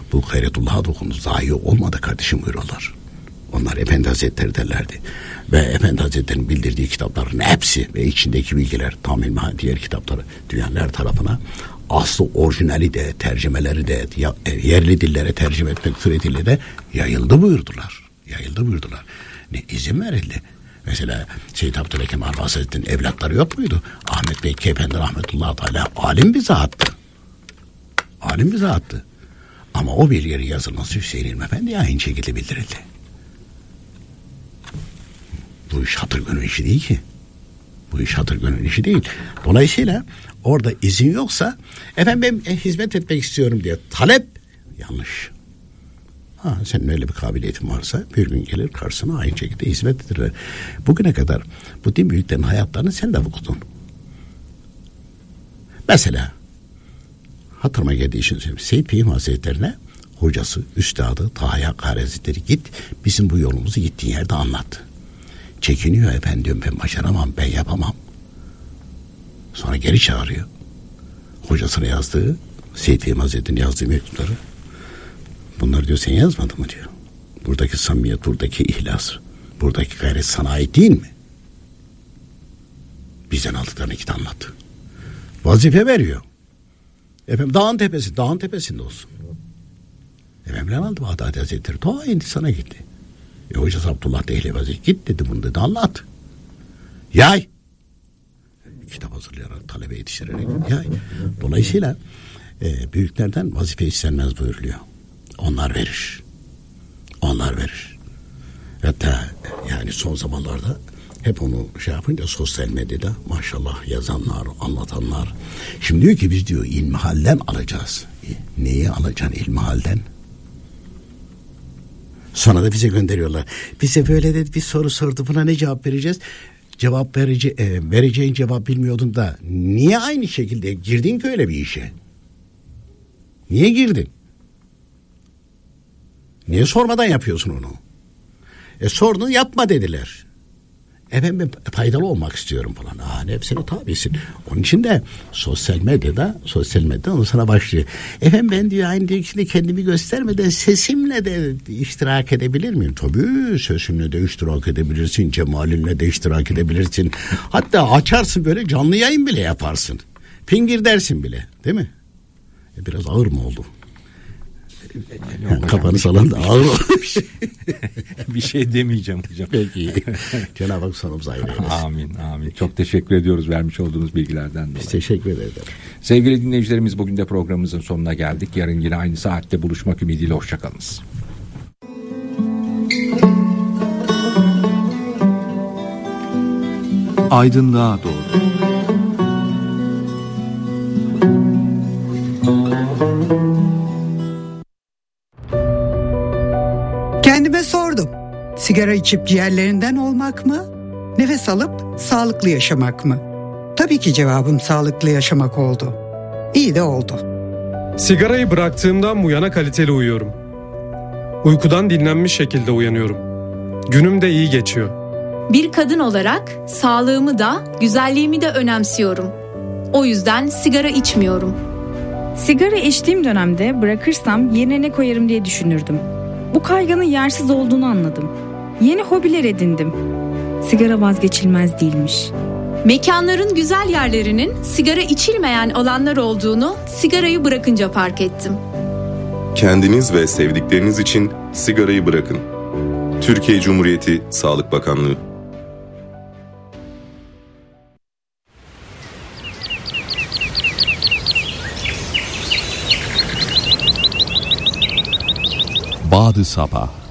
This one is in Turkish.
bu Hayretullah'a dokunu zayi olmadı kardeşim buyururlar. Onlar Efendi Hazretleri derlerdi. Ve Efendi Hazretleri'nin bildirdiği kitapların hepsi ve içindeki bilgiler, Tamil Mahal diğer kitapları dünyanın her tarafına aslı orijinali de, tercümeleri de yerli dillere tercüme etmek suretiyle de yayıldı buyurdular. Ne izin verildi. Mesela Seyyid Abdülhamid Kemal Hazretleri'nin evlatları yok muydu? Ahmet Bey Efendi rahmetullahi teala alim bir zattı. Ama o bir yeri yazılması Hüseyin İlmi Efendi'ye aynı şekilde bildirildi. Bu iş hatır gönül işi değil. Dolayısıyla orada izin yoksa efendim ben hizmet etmek istiyorum diye talep yanlış. Senin öyle bir kabiliyetin varsa bir gün gelir karşısına aynı şekilde hizmet edirler. Bugüne kadar bu din büyüklerin hayatlarını sen de okudun. Mesela hatırıma geldiği için söyleyeyim. Seyyid Peyami Hazretlerine hocası, üstadı Taha Hakkari Hazretleri git bizim bu yolumuzu gittiğin yerde anlat. Çekiniyor efendim, ben başaramam, ben yapamam. Sonra geri çağırıyor. Hocasına yazdığı, Seyyid Peyami Hazretleri'nin yazdığı mektupları. Bunlar diyor sen yazmadın mı diyor. Buradaki samimiyet, buradaki ihlas, buradaki gayret sana ait değil mi? Bizden aldıklarını git anlat. Vazife veriyor. Efendim dağın tepesinde olsun. Efendim aldı Bağdadi Hazretleri. Ta indi sana gitti. Hocası Abdullah Dehlevi Hazretleri git dedi bunu dedi anlat. Yay. Kitap hazırlayarak, talebe yetiştirerek yay. Dolayısıyla büyüklerden vazife istenmez buyuruluyor. Onlar verir. Hatta yani son zamanlarda hep onu yapınca sosyal medyada maşallah yazanlar, anlatanlar. Şimdi diyor ki biz diyor ilmihalden alacağız. Neyi alacaksın ilmihalden? Sonra da bize gönderiyorlar. Bize böyle de bir soru sordu. Buna ne cevap vereceğiz? Vereceğin cevap bilmiyordun da niye aynı şekilde girdin ki öyle bir işe? Niye girdin? Niye sormadan yapıyorsun onu? Sordun yapma dediler. Efendim ben faydalı olmak istiyorum falan. Hepsine tabisin. Onun için de sosyal medyada ondan sonra başlıyor. Efendim ben diyor aynı diyor içinde kendimi göstermeden sesimle de iştirak edebilir miyim? Tabii sesimle de iştirak edebilirsin. Cemalinle de iştirak edebilirsin. Hatta açarsın böyle canlı yayın bile yaparsın. Pingir dersin bile. Değil mi? Biraz ağır mı oldu? Kafanı salan da ağır olmuş. Bir şey demeyeceğim hocam. Peki. Cenab-ı Hak sonumuzu hayır eylesin. Amin. Çok teşekkür ediyoruz vermiş olduğunuz bilgilerden dolayı. Biz teşekkür ederiz. Sevgili dinleyicilerimiz bugün de programımızın sonuna geldik. Yarın yine aynı saatte buluşmak ümidiyle hoşçakalınız. Aydınlığa doğru. Kendime sordum. Sigara içip ciğerlerinden olmak mı? Nefes alıp sağlıklı yaşamak mı? Tabii ki cevabım sağlıklı yaşamak oldu. İyi de oldu. Sigarayı bıraktığımdan bu yana kaliteli uyuyorum. Uykudan dinlenmiş şekilde uyanıyorum. Günüm de iyi geçiyor. Bir kadın olarak sağlığımı da güzelliğimi de önemsiyorum. O yüzden sigara içmiyorum. Sigara içtiğim dönemde bırakırsam yerine ne koyarım diye düşünürdüm. Bu kaygının yersiz olduğunu anladım. Yeni hobiler edindim. Sigara vazgeçilmez değilmiş. Mekanların güzel yerlerinin sigara içilmeyen alanlar olduğunu sigarayı bırakınca fark ettim. Kendiniz ve sevdikleriniz için sigarayı bırakın. Türkiye Cumhuriyeti Sağlık Bakanlığı. Bağdı Sabah.